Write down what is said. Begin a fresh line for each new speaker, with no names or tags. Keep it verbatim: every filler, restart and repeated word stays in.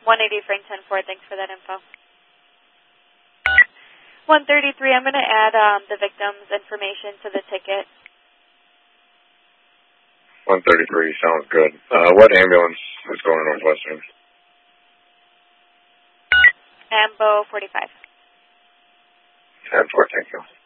one eighty Frankton Ford. Thanks for that info. one thirty-three, I'm going to add um, the victim's information to the ticket.
one thirty-three, sounds good. Uh, what ambulance is going to Northwestern?
Ambo forty-five.
ten four, thank you.